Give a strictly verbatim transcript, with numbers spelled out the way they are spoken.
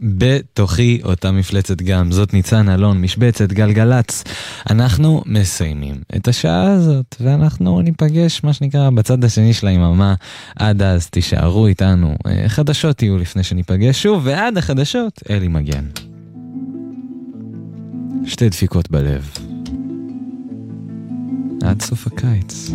בתוכי אותה מפלצת גם, זאת ניצן אלון, משבצת גלגלץ. אנחנו מסיימים את השעה הזאת, ואנחנו ניפגש מה שנקרא בצד השני של היממה. עד אז תישארו איתנו, חדשות יהיו לפני שניפגש שוב, ועד החדשות אלי מגן. שתי דפיקות בלב עד סוף הקיץ.